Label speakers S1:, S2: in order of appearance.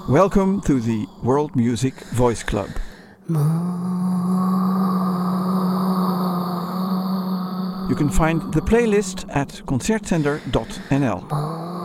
S1: Welcome to the World Music Voice Club. You can find the playlist at concertzender.nl.